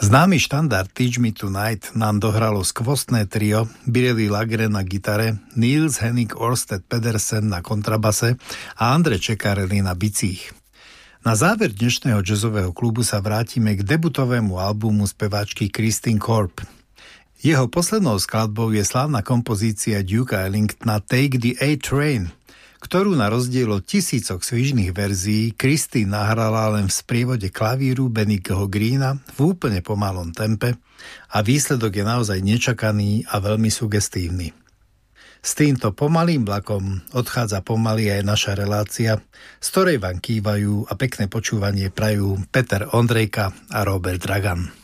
Známy štandard Teach Me Tonight nám dohralo skvostné trio Birelli Lagren na gitare, Niels Henning Ørsted Pedersen na kontrabase a Andre Ceccarelli na bicích. Na záver dnešného jazzového klubu sa vrátime k debutovému albumu speváčky Christine Korp. Jeho poslednou skladbou je slávna kompozícia Duke'a Ellingtona Take the A-Train, ktorú na rozdiel od tisícok svižných verzií Christine nahrala len v sprievode klavíru Bennyho Greena v úplne pomalom tempe a výsledok je naozaj nečakaný a veľmi sugestívny. S týmto pomalým vlakom odchádza pomaly aj naša relácia, z ktorej vám kývajú a pekné počúvanie prajú Peter Ondrejka a Robert Dragan.